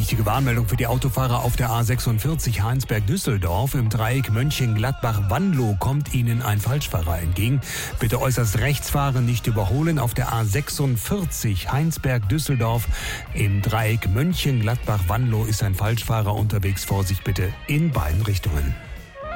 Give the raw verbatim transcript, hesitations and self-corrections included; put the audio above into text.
Wichtige Warnmeldung für die Autofahrer auf der A sechsundvierzig Heinsberg-Düsseldorf. Im Dreieck Mönchengladbach-Wanlo kommt Ihnen ein Falschfahrer entgegen. Bitte äußerst rechts fahren, nicht überholen. Auf der A sechsundvierzig Heinsberg-Düsseldorf im Dreieck Mönchengladbach-Wanlo ist ein Falschfahrer unterwegs. Vorsicht bitte in beiden Richtungen.